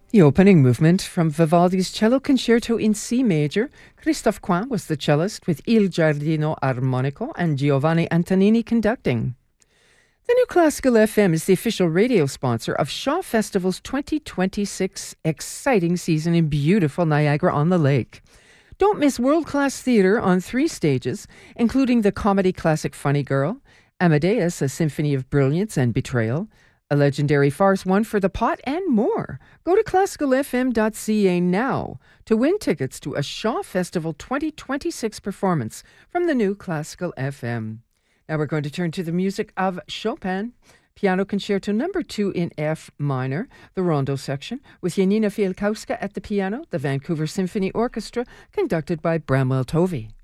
The opening movement from Vivaldi's Cello Concerto in C major. Christophe Coin was the cellist with Il Giardino Armonico and Giovanni Antonini conducting. The New Classical FM is the official radio sponsor of Shaw Festival's 2026 exciting season in beautiful Niagara-on-the-Lake. Don't miss world-class theatre on 3 stages, including the comedy classic Funny Girl, Amadeus, a symphony of brilliance and betrayal, a legendary farce One for the Pot, and more. Go to classicalfm.ca now to win tickets to a Shaw Festival 2026 performance from the New Classical FM. Now we're going to turn to the music of Chopin. Piano Concerto No. 2 in F minor, the Rondo section, with Janina Fialkowska at the piano, the Vancouver Symphony Orchestra, conducted by Bramwell Tovey.